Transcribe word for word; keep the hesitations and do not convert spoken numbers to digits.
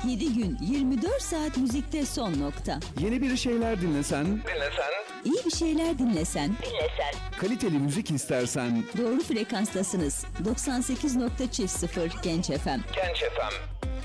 yedi gün yirmi dört saat müzikte son nokta. Yeni bir şeyler dinlesen, Dinlesen, İyi bir şeyler dinlesen, dinlesen. kaliteli müzik istersen, doğru frekanstasınız. doksan sekiz nokta sıfır Genç F M. Genç F M.